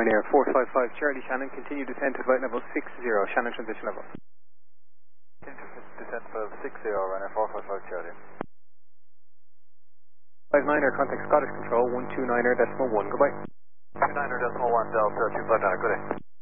Ryanair 455 Charlie Shannon, continue descent to flight level 60, Shannon transition level. Descent to level 60, Ryanair 455 Charlie. 59er, contact Scottish Control, 129er decimal 1, goodbye. 129er decimal 1, Delta 259, good day.